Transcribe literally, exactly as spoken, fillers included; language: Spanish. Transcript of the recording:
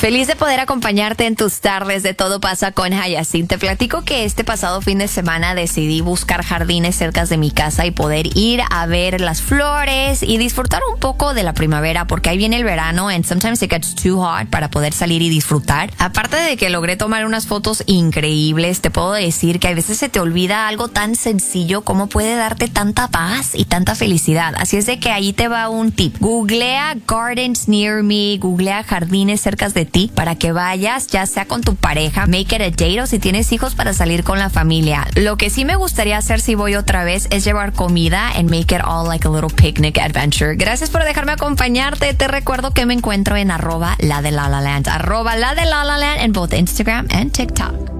Feliz de poder acompañarte en tus tardes de Todo Pasa con Hayasin. Te platico que este pasado fin de semana decidí buscar jardines cerca de mi casa y poder ir a ver las flores y disfrutar un poco de la primavera, porque ahí viene el verano and sometimes it gets too hot para poder salir y disfrutar. Aparte de que logré tomar unas fotos increíbles, te puedo decir que a veces se te olvida algo tan sencillo como puede darte tanta paz y tanta felicidad. Así es de que ahí te va un tip. Googlea Gardens Near Me, googlea jardines cerca de ti para que vayas, ya sea con tu pareja, make it a date, o si tienes hijos para salir con la familia. Lo que sí me gustaría hacer si voy otra vez es llevar comida and make it all like a little picnic adventure. Gracias por dejarme acompañarte. Te recuerdo que me encuentro en arroba la de La La Land, arroba la de La La Land en both Instagram and TikTok.